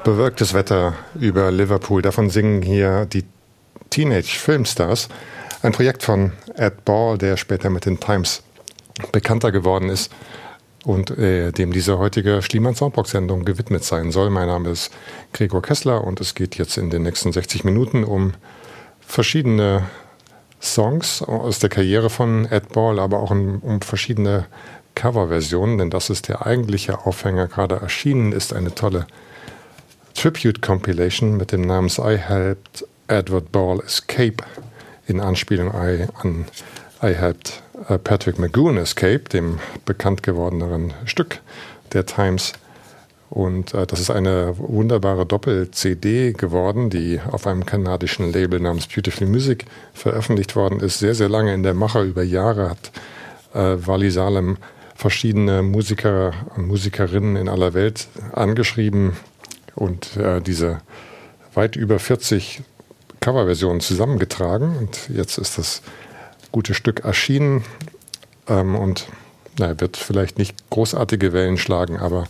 Bewölktes Wetter über Liverpool. Davon singen hier die Teenage Filmstars. Ein Projekt von Ed Ball, der später mit den Times bekannter geworden ist und dem diese heutige Schliemann Soundbox-Sendung gewidmet sein soll. Mein Name ist Gregor Kessler und es geht jetzt in den nächsten 60 Minuten um verschiedene Songs aus der Karriere von Ed Ball, aber auch um verschiedene Coverversionen, denn das ist der eigentliche Aufhänger. Gerade erschienen ist eine tolle Tribute-Compilation mit dem Namen I Helped Edward Ball Escape, in Anspielung an I Helped Patrick McGoon Escape, dem bekannt gewordeneren Stück der Times. Und das ist eine wunderbare Doppel-CD geworden, die auf einem kanadischen Label namens Beautiful Music veröffentlicht worden ist. Sehr, sehr lange in der Mache, über Jahre hat Wally Salem verschiedene Musiker und Musikerinnen in aller Welt angeschrieben und diese weit über 40 Coverversionen zusammengetragen. Und jetzt ist das gute Stück erschienen und wird vielleicht nicht großartige Wellen schlagen, aber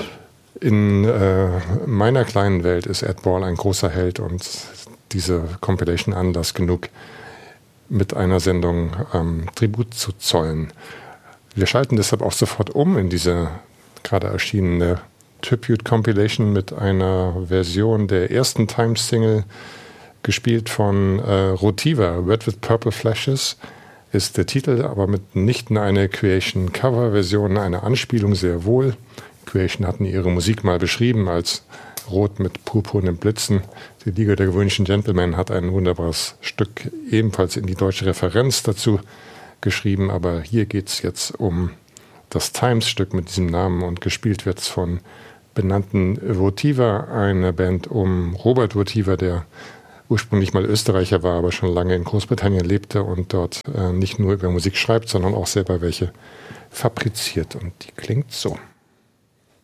in meiner kleinen Welt ist Ed Ball ein großer Held und diese Compilation Anlass genug, mit einer Sendung Tribut zu zollen. Wir schalten deshalb auch sofort um in diese gerade erschienene Tribute Compilation mit einer Version der ersten Times-Single, gespielt von Rotiva. Red with Purple Flashes ist der Titel, aber mitnichten eine Creation-Cover-Version, eine Anspielung sehr wohl. Creation hatten ihre Musik mal beschrieben als Rot mit purpurnen Blitzen. Die Liga der gewöhnlichen Gentlemen hat ein wunderbares Stück ebenfalls in die deutsche Referenz dazu geschrieben, aber hier geht es jetzt um das Times-Stück mit diesem Namen und gespielt wird es von benannten Votiva, eine Band um Robert Votiva, der ursprünglich mal Österreicher war, aber schon lange in Großbritannien lebte und dort nicht nur über Musik schreibt, sondern auch selber welche fabriziert. Und die klingt so.